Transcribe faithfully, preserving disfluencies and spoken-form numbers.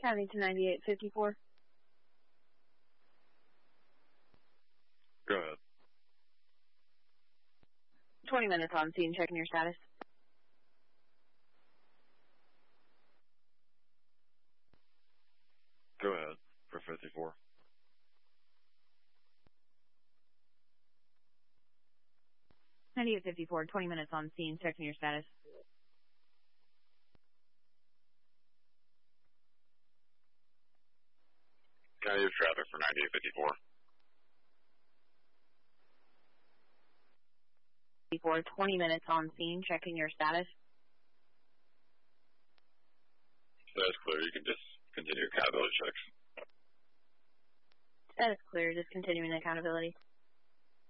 County to ninety-eight fifty-four. Go ahead. twenty minutes on scene, checking your status. Go ahead for fifty-four. ninety-eight fifty-four, twenty minutes on scene, checking your status. County of traffic for ninety-eight fifty-four. fifty-four, twenty minutes on scene, checking your status. Status clear. You can just continue accountability checks. Status clear, just continuing accountability.